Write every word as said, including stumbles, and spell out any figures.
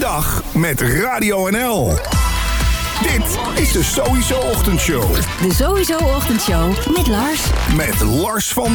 dag met Radio N L. Dit is de Sowieso Ochtendshow. De Sowieso Ochtendshow met Lars. Met Lars van